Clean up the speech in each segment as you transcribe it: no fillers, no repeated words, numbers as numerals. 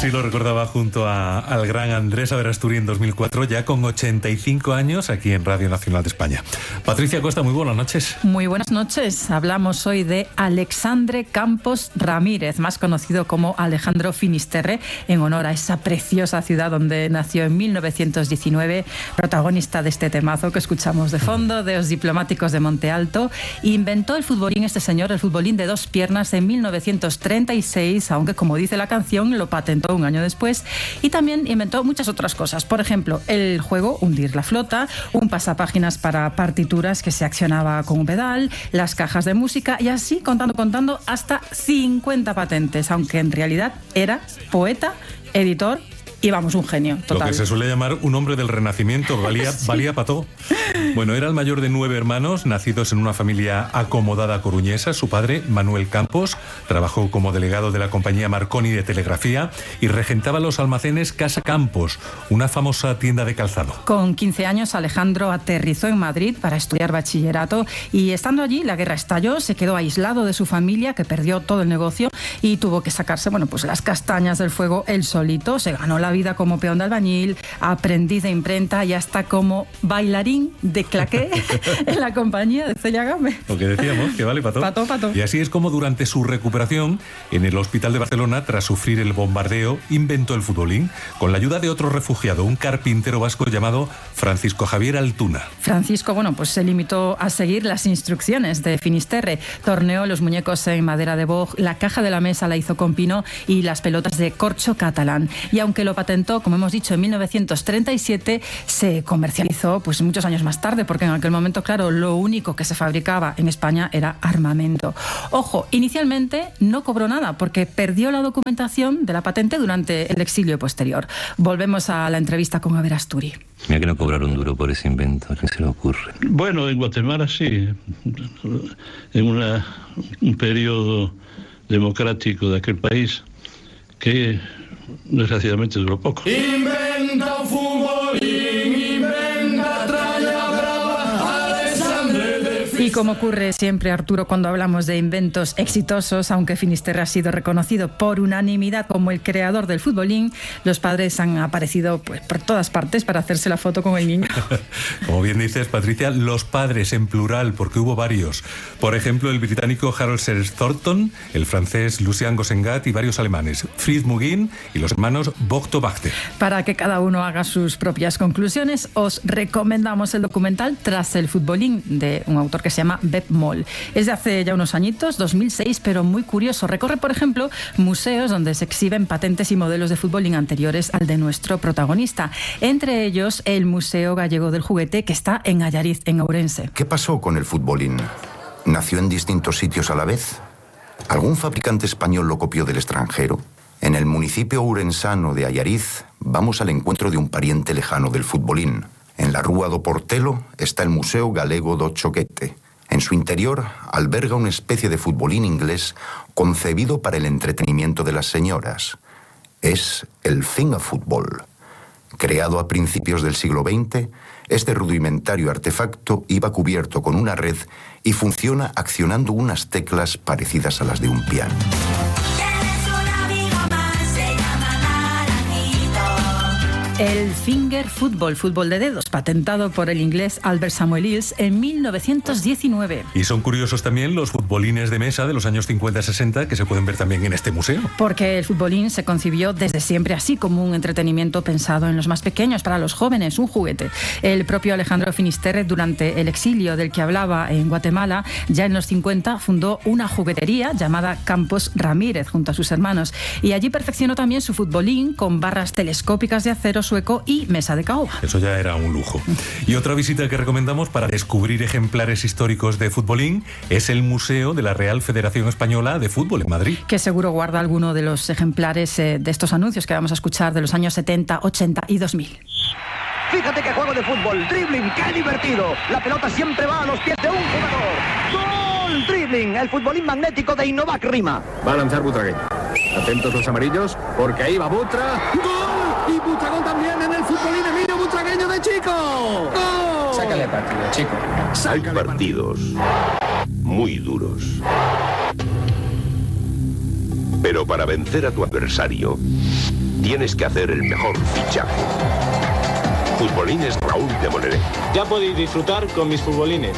Así lo recordaba junto al gran Andrés Averasturi en 2004, ya con 85 años aquí en Radio Nacional de España. Patricia Costa, muy buenas noches. Muy buenas noches. Hablamos hoy de Alexandre Campos Ramírez, más conocido como Alejandro Finisterre, en honor a esa preciosa ciudad donde nació en 1919, protagonista de este temazo que escuchamos de fondo, de Os Diplomáticos de Monte Alto. Inventó el futbolín, este señor, el futbolín de dos piernas en 1936, aunque como dice la canción, lo patentó un año después, y también inventó muchas otras cosas. Por ejemplo, el juego Hundir la Flota, un pasapáginas para partituras que se accionaba con un pedal, las cajas de música, y así contando hasta 50 patentes, aunque en realidad era poeta, editor y vamos, un genio total. Lo que se suele llamar un hombre del Renacimiento, valía para todo. Bueno, era el mayor de 9 hermanos, nacidos en una familia acomodada coruñesa. Su padre, Manuel Campos, trabajó como delegado de la compañía Marconi de telegrafía y regentaba los almacenes Casa Campos, una famosa tienda de calzado. Con 15 años, Alejandro aterrizó en Madrid para estudiar bachillerato y estando allí, la guerra estalló, se quedó aislado de su familia, que perdió todo el negocio y tuvo que sacarse, pues las castañas del fuego él solito. Se ganó la vida como peón de albañil, aprendiz de imprenta y hasta como bailarín de claqué en la compañía de Celia Game. Lo que decíamos, que vale para todo. Y así es como durante su recuperación en el hospital de Barcelona, tras sufrir el bombardeo, inventó el futbolín con la ayuda de otro refugiado, un carpintero vasco llamado Francisco Javier Altuna. Francisco, se limitó a seguir las instrucciones de Finisterre. Torneó los muñecos en madera de boj, la caja de la mesa la hizo con pino y las pelotas de corcho catalán. Y aunque lo patentó, como hemos dicho, en 1937, se comercializó muchos años más tarde, porque en aquel momento, claro, lo único que se fabricaba en España era armamento. Ojo, inicialmente no cobró nada porque perdió la documentación de la patente durante el exilio posterior. Volvemos a la entrevista con Averasturi. Mira que no cobraron duro por ese invento, ¿qué se le ocurre? Bueno, en Guatemala sí, en un periodo democrático de aquel país que desgraciadamente duró poco. Inventa un futbolín, inventa tralla brava, Alexandre de Y como ocurre siempre, Arturo, cuando hablamos de inventos exitosos, aunque Finisterre ha sido reconocido por unanimidad como el creador del futbolín, los padres han aparecido por todas partes para hacerse la foto con el niño. Como bien dices, Patricia, los padres en plural, porque hubo varios. Por ejemplo, el británico Harold Sir Thornton, el francés Lucien Gossengat y varios alemanes, Fritz Mugin y los hermanos Bogto Bachte. Para que cada uno haga sus propias conclusiones, os recomendamos el documental Tras el futbolín, de un autor que se llama Bep Moll. Es de hace ya unos añitos, 2006, pero muy curioso. Recorre, por ejemplo, museos donde se exhiben patentes y modelos de futbolín anteriores al de nuestro protagonista. Entre ellos, el Museo Gallego del Juguete, que está en Allariz, en Ourense. ¿Qué pasó con el futbolín? ¿Nació en distintos sitios a la vez? ¿Algún fabricante español lo copió del extranjero? En el municipio ourensano de Allariz vamos al encuentro de un pariente lejano del futbolín. En la Rúa do Portelo está el Museo Galego do Choquete. En su interior alberga una especie de futbolín inglés concebido para el entretenimiento de las señoras. Es el fingerfootball. Creado a principios del siglo XX, este rudimentario artefacto iba cubierto con una red y funciona accionando unas teclas parecidas a las de un piano. El finger football, fútbol de dedos, patentado por el inglés Albert Samuel Hills en 1919. Y son curiosos también los futbolines de mesa de los años 50-60 que se pueden ver también en este museo. Porque el futbolín se concibió desde siempre así, como un entretenimiento pensado en los más pequeños, para los jóvenes, un juguete. El propio Alejandro Finisterre, durante el exilio del que hablaba en Guatemala, ya en los 50 fundó una juguetería llamada Campos Ramírez junto a sus hermanos, y allí perfeccionó también su futbolín con barras telescópicas de acero sueco y mesa de caoba. Eso ya era un lujo. Y otra visita que recomendamos para descubrir ejemplares históricos de futbolín es el Museo de la Real Federación Española de Fútbol en Madrid. Que seguro guarda alguno de los ejemplares de estos anuncios que vamos a escuchar de los años 70, 80 y 2000. Fíjate qué juego de fútbol, dribbling, qué divertido. La pelota siempre va a los pies de un jugador. ¡Gol! Dribbling, el futbolín magnético de Innovac Rima. Va a lanzar Butragueño. Atentos los amarillos, porque ahí va Butra. ¡Gol! Y Butragón también en el futbolín Emilio Butragueño de Chico. ¡Gol! Sácale partido, Chico. Hay partidos muy duros. Pero para vencer a tu adversario, tienes que hacer el mejor fichaje. Futbolines Raúl de Monelet. Ya podéis disfrutar con mis futbolines.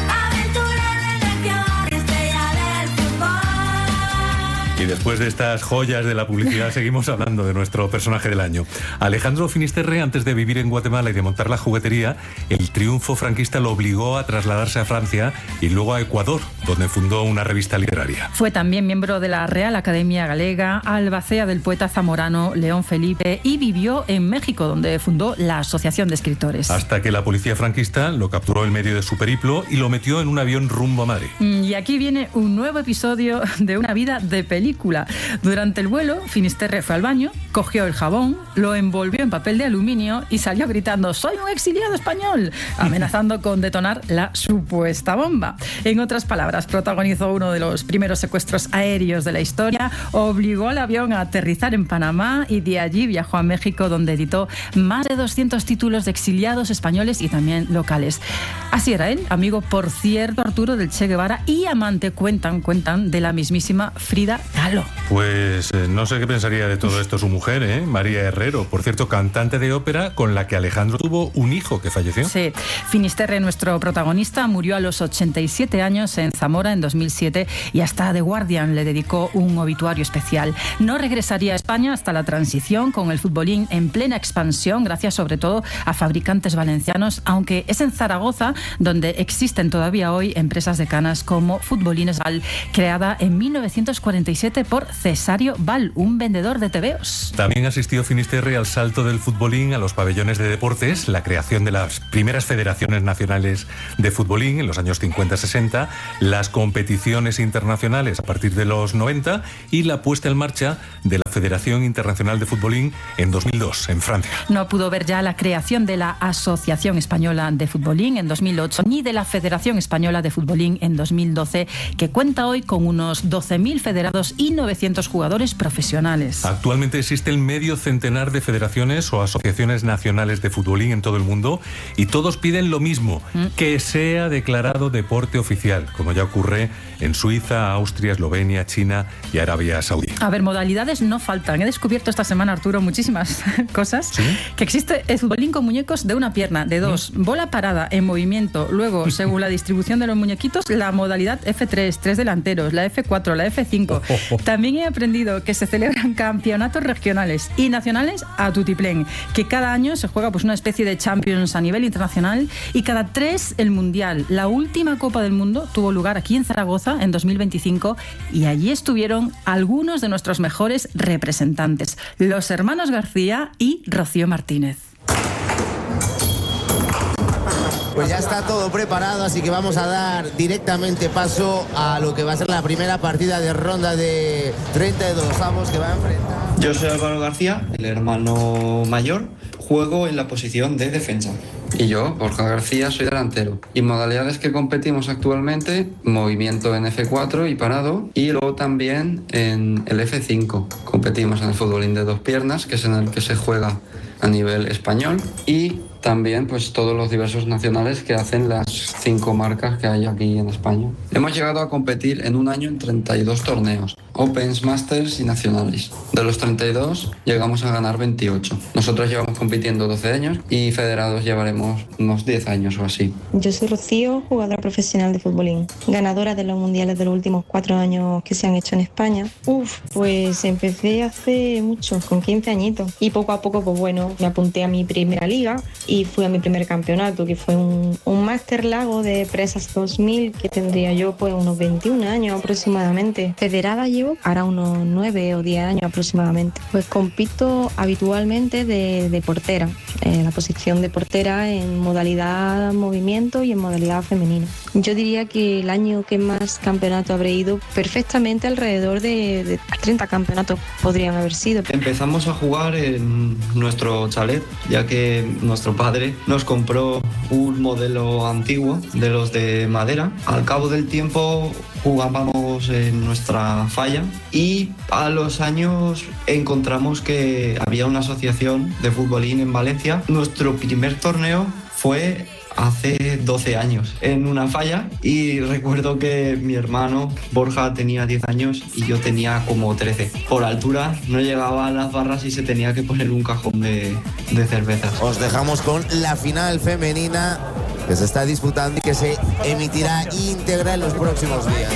Y después de estas joyas de la publicidad seguimos hablando de nuestro personaje del año. Alejandro Finisterre, antes de vivir en Guatemala y de montar la juguetería, el triunfo franquista lo obligó a trasladarse a Francia y luego a Ecuador, donde fundó una revista literaria. Fue también miembro de la Real Academia Galega, albacea del poeta zamorano León Felipe, y vivió en México, donde fundó la Asociación de Escritores. Hasta que la policía franquista lo capturó en medio de su periplo y lo metió en un avión rumbo a Madrid. Y aquí viene un nuevo episodio de una vida de película. Durante el vuelo, Finisterre fue al baño, cogió el jabón, lo envolvió en papel de aluminio y salió gritando «¡Soy un exiliado español!», amenazando con detonar la supuesta bomba. En otras palabras, protagonizó uno de los primeros secuestros aéreos de la historia, obligó al avión a aterrizar en Panamá y de allí viajó a México, donde editó más de 200 títulos de exiliados españoles y también locales. Así era él, amigo, por cierto, Arturo, del Che Guevara, y amante, cuentan, de la mismísima Frida Kahlo. Pues no sé qué pensaría de todo esto su mujer, María Herrero, por cierto, cantante de ópera con la que Alejandro tuvo un hijo que falleció. Sí, Finisterre, nuestro protagonista, murió a los 87 años en Zamora en 2007 y hasta The Guardian le dedicó un obituario especial. No regresaría a España hasta la transición, con el futbolín en plena expansión, gracias sobre todo a fabricantes valencianos, aunque es en Zaragoza donde existen todavía hoy empresas decanas como Futbolines Val, creada en 1947 por Cesario Val, un vendedor de tebeos. También asistió Finisterre al salto del futbolín a los pabellones de deportes, la creación de las primeras federaciones nacionales de futbolín en los años 50-60, las competiciones internacionales a partir de los 90 y la puesta en marcha de la Federación Internacional de Futbolín en 2002, en Francia. No pudo ver ya la creación de la Asociación Española de Futbolín en 2008, ni de la Federación Española de Futbolín en 2012, que cuenta hoy con unos 12.000 federados y 900 jugadores profesionales. Actualmente existen medio centenar de federaciones o asociaciones nacionales de futbolín en todo el mundo y todos piden lo mismo, que sea declarado deporte oficial, como ya ocurre en Suiza, Austria, Eslovenia, China y Arabia Saudí. A ver, modalidades no faltan. He descubierto esta semana, Arturo, muchísimas cosas. ¿Sí? Que existe el futbolín con muñecos de una pierna, de dos, bola parada, en movimiento. Luego, según la distribución de los muñequitos, la modalidad F3, 3 delanteros, la F4, la F5. También he aprendido que se celebran campeonatos regionales y nacionales a tutiplén, que cada año se juega pues una especie de Champions a nivel internacional y cada 3 el Mundial. La última Copa del Mundo tuvo lugar aquí en Zaragoza en 2025 y allí estuvieron algunos de nuestros mejores representantes, los hermanos García y Rocío Martínez. Pues ya está todo preparado, así que vamos a dar directamente paso a lo que va a ser la primera partida de ronda de 32avos que va a enfrentar. Yo soy Álvaro García, el hermano mayor, juego en la posición de defensa. Y yo, Borja García, soy delantero. Y modalidades que competimos actualmente, movimiento en F4 y parado, y luego también en el F5. Competimos en el futbolín de dos piernas, que es en el que se juega a nivel español, y también pues todos los diversos nacionales que hacen las 5 marcas que hay aquí en España. Hemos llegado a competir en un año en 32 torneos, Opens, Masters y nacionales. De los 32 llegamos a ganar 28. Nosotros llevamos compitiendo 12 años y federados llevaremos unos 10 años o así. Yo soy Rocío, jugadora profesional de futbolín, ganadora de los mundiales de los últimos 4 años que se han hecho en España. Pues empecé hace mucho, con 15 añitos, y poco a poco pues bueno, me apunté a mi primera liga y fui a mi primer campeonato, que fue un Máster Lago de Presas 2000, que tendría yo pues unos 21 años aproximadamente. Federada llevo ahora unos 9 o 10 años aproximadamente. Pues compito habitualmente de portera, la posición de portera en modalidad movimiento y en modalidad femenina. Yo diría que el año que más campeonato habré ido, perfectamente alrededor de 30 campeonatos podrían haber sido. Empezamos a jugar en nuestro chalet, ya que nuestro padre nos compró un modelo antiguo de los de madera. Al cabo del tiempo jugábamos en nuestra falla y a los años encontramos que había una asociación de futbolín en Valencia. Nuestro primer torneo fue hace 12 años en una falla y recuerdo que mi hermano Borja tenía 10 años y yo tenía como 13. Por altura no llegaba a las barras y se tenía que poner un cajón de cervezas. Os dejamos con la final femenina que se está disputando y que se emitirá íntegra en los próximos días.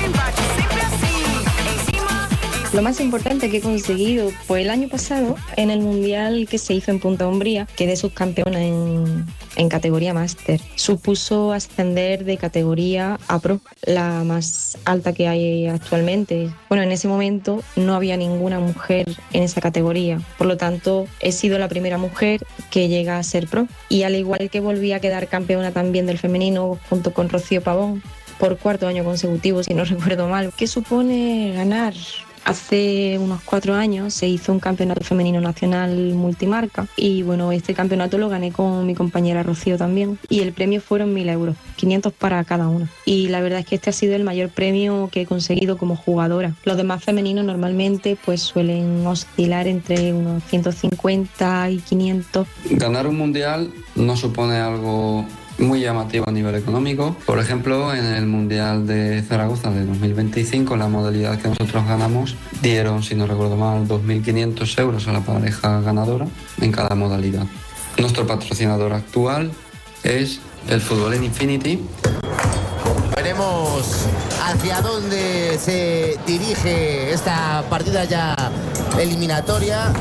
Lo más importante que he conseguido, pues el año pasado, en el Mundial que se hizo en Punta Umbría, quedé subcampeona en categoría máster. Supuso ascender de categoría a pro, la más alta que hay actualmente. Bueno, en ese momento no había ninguna mujer en esa categoría, por lo tanto he sido la primera mujer que llega a ser pro. Y al igual que volví a quedar campeona también del femenino junto con Rocío Pavón, por cuarto año consecutivo, si no recuerdo mal. ¿Qué supone ganar? Hace unos 4 años se hizo un campeonato femenino nacional multimarca y bueno, este campeonato lo gané con mi compañera Rocío también y el premio fueron 1.000 euros, 500 para cada una. Y la verdad es que este ha sido el mayor premio que he conseguido como jugadora. Los demás femeninos normalmente pues suelen oscilar entre unos 150 y 500. Ganar un mundial no supone algo muy llamativo a nivel económico. Por ejemplo, en el Mundial de Zaragoza de 2025, la modalidad que nosotros ganamos, dieron, si no recuerdo mal, 2.500 euros a la pareja ganadora en cada modalidad. Nuestro patrocinador actual es el Futbolín Infinity. Veremos hacia dónde se dirige esta partida ya eliminatoria.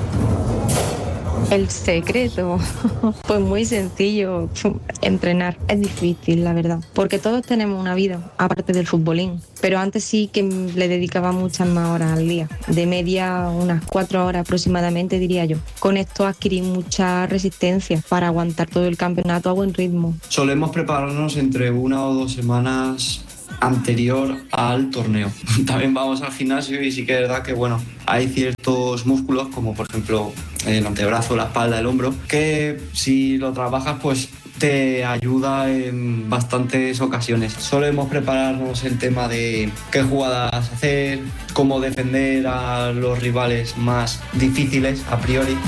El secreto, pues muy sencillo, entrenar. Es difícil, la verdad, porque todos tenemos una vida, aparte del futbolín. Pero antes sí que le dedicaba muchas más horas al día, de media unas 4 horas aproximadamente, diría yo. Con esto adquirí mucha resistencia para aguantar todo el campeonato a buen ritmo. Solemos prepararnos entre 1 o 2 semanas anterior al torneo. También vamos al gimnasio y sí que es verdad que bueno, hay ciertos músculos como por ejemplo el antebrazo, la espalda, el hombro, que si lo trabajas pues te ayuda en bastantes ocasiones. Solemos prepararnos el tema de qué jugadas hacer, cómo defender a los rivales más difíciles a priori.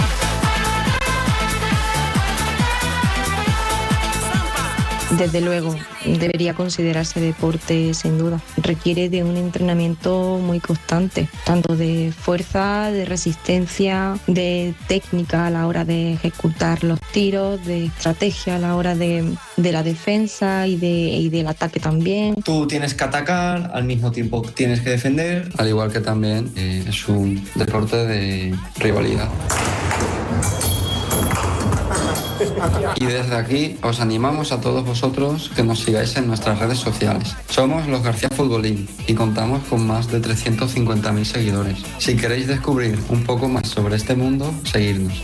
Desde luego, debería considerarse deporte sin duda. Requiere de un entrenamiento muy constante, tanto de fuerza, de resistencia, de técnica a la hora de ejecutar los tiros, de estrategia a la hora de la defensa y del ataque también. Tú tienes que atacar, al mismo tiempo tienes que defender. Al igual que también es un deporte de rivalidad. Y desde aquí os animamos a todos vosotros que nos sigáis en nuestras redes sociales. Somos los García Futbolín y contamos con más de 350.000 seguidores. Si queréis descubrir un poco más sobre este mundo, seguidnos.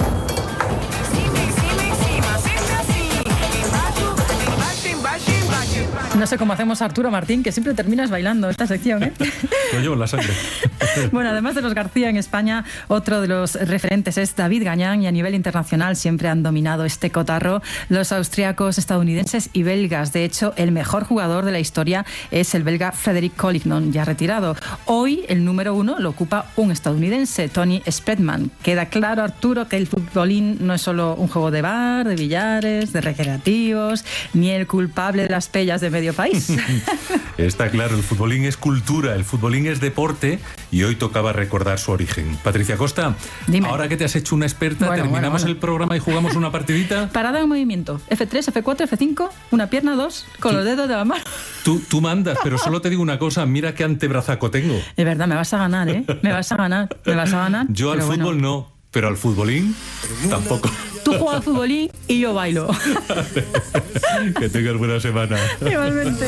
No sé cómo hacemos Arturo Martín, que siempre terminas bailando esta sección, ¿eh? Lo llevo en la sangre. Bueno, además de los García en España, otro de los referentes es David Gañán, y a nivel internacional siempre han dominado este cotarro los austriacos, estadounidenses y belgas. De hecho, el mejor jugador de la historia es el belga Frederick Collignon, ya retirado. Hoy el número 1 lo ocupa un estadounidense, Tony Spredman. Queda claro, Arturo, que el futbolín no es solo un juego de bar, de billares, de recreativos, ni el culpable de las pellas de medio país. Está claro, el futbolín es cultura, el futbolín es deporte y hoy tocaba recordar su origen. Patricia Costa, dime. Ahora que te has hecho una experta, ¿terminamos el programa y jugamos una partidita? Parada en movimiento, F3, F4, F5, una pierna, 2, con los dedos de la mano. Tú mandas, pero solo te digo una cosa, mira qué antebrazaco tengo. Es verdad, me vas a ganar, ¿eh? Me vas a ganar. Yo al fútbol no, pero al futbolín tampoco. Tú juegas al futbolín y yo bailo. Que tengas buena semana. Igualmente.